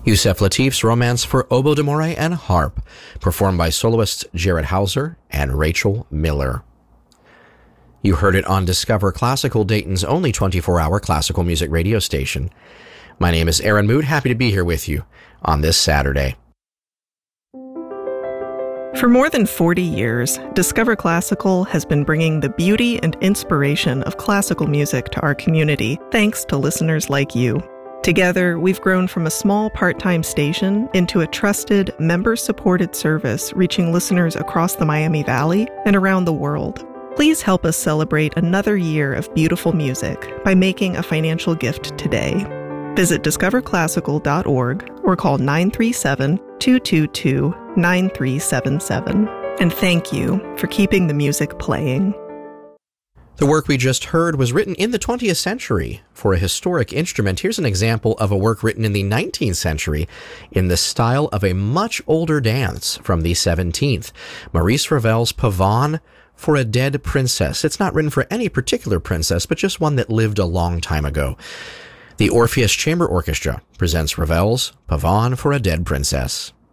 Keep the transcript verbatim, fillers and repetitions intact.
Yusef Lateef's Romance for Oboe d'Amore and Harp, performed by soloists Jared Hauser and Rachel Miller. You heard it on Discover Classical, Dayton's only twenty-four hour classical music radio station. My name is Aaron Mood, happy to be here with you on this Saturday. For more than forty years, Discover Classical has been bringing the beauty and inspiration of classical music to our community, thanks to listeners like you. Together, we've grown from a small part-time station into a trusted, member-supported service reaching listeners across the Miami Valley and around the world. Please help us celebrate another year of beautiful music by making a financial gift today. Visit discover classical dot org or call nine three seven, two two two, nine three seven seven. And thank you for keeping the music playing. The work we just heard was written in the twentieth century for a historic instrument. Here's an example of a work written in the nineteenth century in the style of a much older dance from the seventeenth. Maurice Ravel's Pavane for a Dead Princess. It's not written for any particular princess, but just one that lived a long time ago. The Orpheus Chamber Orchestra presents Ravel's Pavane for a Dead Princess.